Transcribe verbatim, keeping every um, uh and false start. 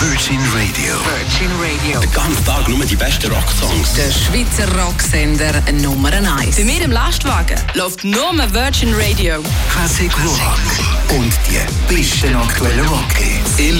Virgin Radio. Virgin Radio. Den ganzen Tag nur die besten Rocksongs. Der Schweizer Rocksender Nummer eins. Bei mir im Lastwagen läuft nur Virgin Radio. Classic Rock. Und die besten aktuellen Rockhits.